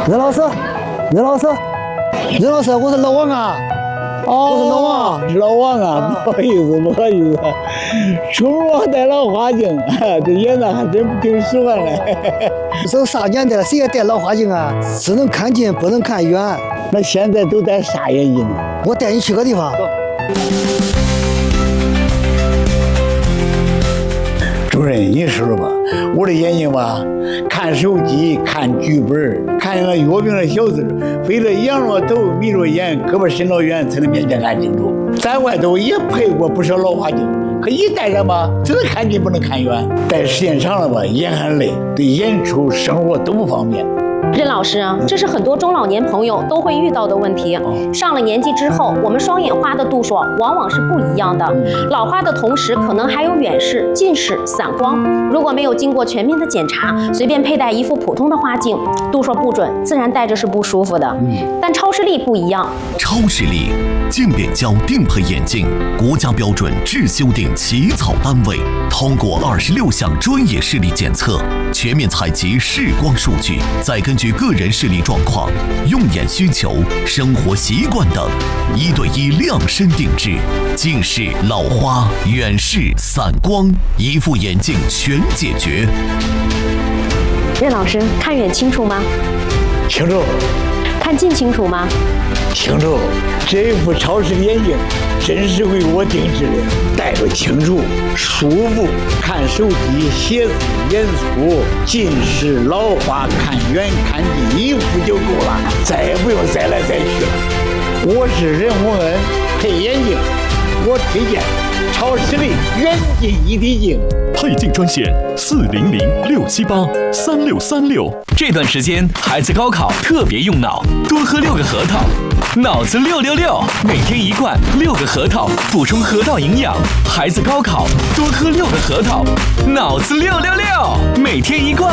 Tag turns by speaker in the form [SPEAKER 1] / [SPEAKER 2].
[SPEAKER 1] 任老师，我是老王啊。
[SPEAKER 2] 哦，
[SPEAKER 1] 我是老王，
[SPEAKER 2] 是老王啊，不好意思，春王戴老花镜，这颜色还真挺喜欢嘞。
[SPEAKER 1] 这啥年代了，谁也戴老花镜啊？只能看近，不能看远。
[SPEAKER 2] 那现在都戴啥眼镜啊？
[SPEAKER 1] 我带你去个地方。
[SPEAKER 2] 主任，你说说吧，我的眼睛吧，看手机、看剧本、看那个月饼的小字，非得仰着头、眯着眼、胳膊伸老远才能面前看清楚。咱外头也配过不少老花镜，可一戴上吧，只能看近不能看远。戴时间长了吧，眼还累，对演出、生活都不方便。
[SPEAKER 3] 任老师，这是很多中老年朋友都会遇到的问题。上了年纪之后，我们双眼花的度数往往是不一样的。老花的同时，可能还有远视、近视、散光。如果没有经过全面的检查，随便佩戴一副普通的花镜，度数不准，自然戴着是不舒服的。但超视力不一样，
[SPEAKER 4] 超视力镜点胶定配眼镜，国家标准制修订起草单位，通过26项专业视力检测，全面采集视光数据，再根据个人视力状况、用眼需求、生活习惯等，1对1量身定制，近视、老花、远视、散光，一副眼镜全解决。
[SPEAKER 3] 任老师，看远清楚吗？
[SPEAKER 2] 清楚。
[SPEAKER 3] 看近清楚吗？
[SPEAKER 2] 清楚。这副超视力眼镜真是为我定制的，戴着清楚、舒服，看手机、写字、演出，近视、老花、看远、看近，一副就够了，再也不用再来再去了。我是任洪恩，配眼镜，我推荐超视力远近一体镜。
[SPEAKER 5] 配镜专线400-678-3636。
[SPEAKER 6] 这段时间孩子高考特别用脑，多喝6个核桃，脑子666，每天1罐6个核桃，补充核桃营养。孩子高考多喝6个核桃，脑子666，每天1罐。